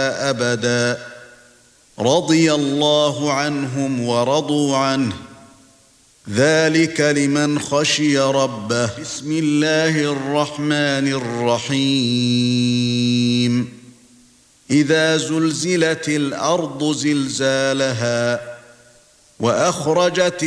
فيها أبدا رضي الله عنهم ورضوا عنه ذلك لمن خشي ربه بسم الله الرحمن الرحيم إذا زلزلت الأرض زلزالها وأخرجت